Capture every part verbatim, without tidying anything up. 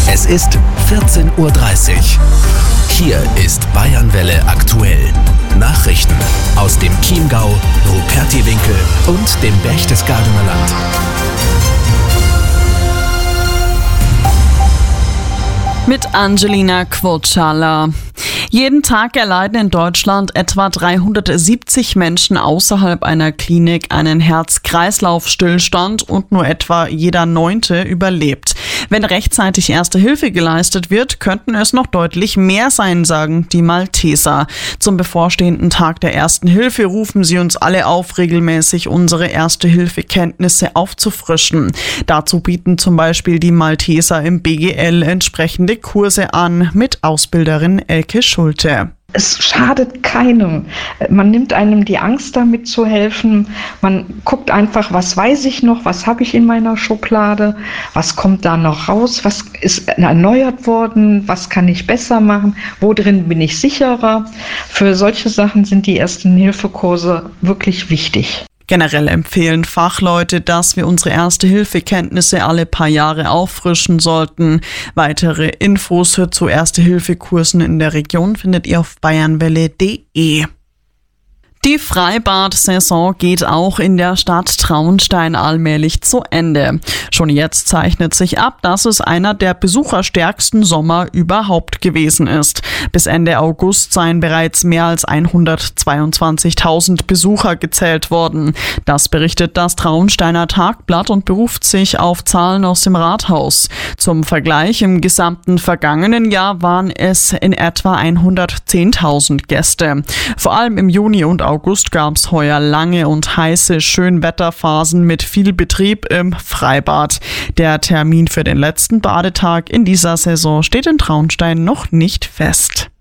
Es ist vierzehn Uhr dreißig. Hier ist Bayernwelle aktuell. Nachrichten aus dem Chiemgau, Rupertiwinkel und dem Berchtesgadener Land. Mit Angelina Quotschala. Jeden Tag erleiden in Deutschland etwa dreihundertsiebzig Menschen außerhalb einer Klinik einen Herz-Kreislauf-Stillstand und nur etwa jeder Neunte überlebt. Wenn rechtzeitig Erste Hilfe geleistet wird, könnten es noch deutlich mehr sein, sagen die Malteser. Zum bevorstehenden Tag der Ersten Hilfe rufen sie uns alle auf, regelmäßig unsere Erste-Hilfe-Kenntnisse aufzufrischen. Dazu bieten zum Beispiel die Malteser im B G L entsprechende Kurse an mit Ausbilderin Elke Schulte. Es schadet keinem. Man nimmt einem die Angst, damit zu helfen. Man guckt einfach, was weiß ich noch, was habe ich in meiner Schublade, was kommt da noch raus, was ist erneuert worden, was kann ich besser machen, wo drin bin ich sicherer. Für solche Sachen sind die Erste-Hilfe-Kurse wirklich wichtig. Generell empfehlen Fachleute, dass wir unsere Erste-Hilfe-Kenntnisse alle paar Jahre auffrischen sollten. Weitere Infos zu Erste-Hilfe-Kursen in der Region findet ihr auf bayernwelle punkt de. Die Freibad-Saison geht auch in der Stadt Traunstein allmählich zu Ende. Schon jetzt zeichnet sich ab, dass es einer der besucherstärksten Sommer überhaupt gewesen ist. Bis Ende August seien bereits mehr als hundertzweiundzwanzigtausend Besucher gezählt worden. Das berichtet das Traunsteiner Tagblatt und beruft sich auf Zahlen aus dem Rathaus. Zum Vergleich, im gesamten vergangenen Jahr waren es in etwa hundertzehntausend Gäste. Vor allem im Juni und August gab es heuer lange und heiße Schönwetterphasen mit viel Betrieb im Freibad. Der Termin für den letzten Badetag in dieser Saison steht in Traunstein noch nicht fest.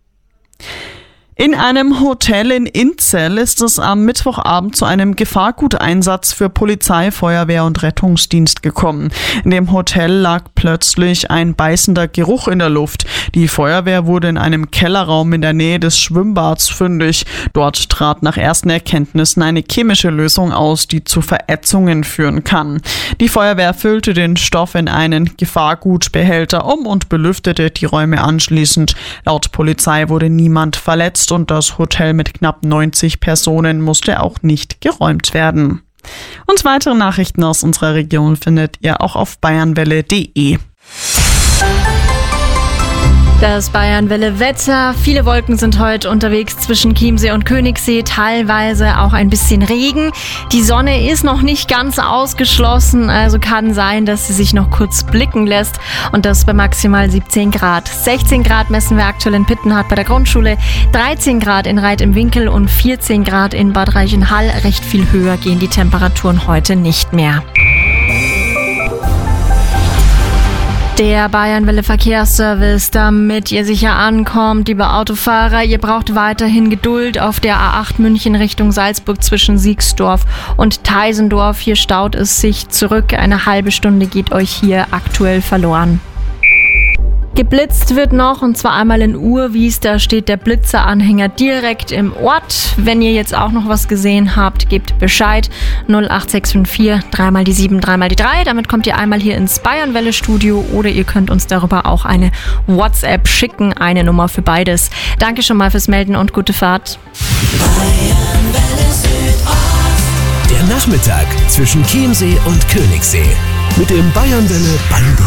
In einem Hotel in Inzell ist es am Mittwochabend zu einem Gefahrguteinsatz für Polizei, Feuerwehr und Rettungsdienst gekommen. In dem Hotel lag plötzlich ein beißender Geruch in der Luft. Die Feuerwehr wurde in einem Kellerraum in der Nähe des Schwimmbads fündig. Dort trat nach ersten Erkenntnissen eine chemische Lösung aus, die zu Verätzungen führen kann. Die Feuerwehr füllte den Stoff in einen Gefahrgutbehälter um und belüftete die Räume anschließend. Laut Polizei wurde niemand verletzt und das Hotel mit knapp neunzig Personen musste auch nicht geräumt werden. Und weitere Nachrichten aus unserer Region findet ihr auch auf bayernwelle punkt de. Das Bayernwelle-Wetter. Viele Wolken sind heute unterwegs zwischen Chiemsee und Königssee, teilweise auch ein bisschen Regen. Die Sonne ist noch nicht ganz ausgeschlossen, also kann sein, dass sie sich noch kurz blicken lässt und das bei maximal siebzehn Grad. sechzehn Grad messen wir aktuell in Pittenhardt bei der Grundschule, dreizehn Grad in Reit im Winkel und vierzehn Grad in Bad Reichenhall. Recht viel höher gehen die Temperaturen heute nicht mehr. Der Bayernwelle Verkehrsservice, damit ihr sicher ankommt, liebe Autofahrer, ihr braucht weiterhin Geduld auf der A acht München Richtung Salzburg zwischen Siegsdorf und Teisendorf. Hier staut es sich zurück. Eine halbe Stunde geht euch hier aktuell verloren. Geblitzt wird noch, und zwar einmal in Urwies, da steht der Blitzeranhänger direkt im Ort. Wenn ihr jetzt auch noch was gesehen habt, gebt Bescheid. null acht sechs fünf vier, dreimal die sieben, dreimal die drei. Damit kommt ihr einmal hier ins Bayernwelle-Studio oder ihr könnt uns darüber auch eine WhatsApp schicken, eine Nummer für beides. Danke schon mal fürs Melden und gute Fahrt. Der Nachmittag zwischen Chiemsee und Königssee mit dem Bayernwelle Band.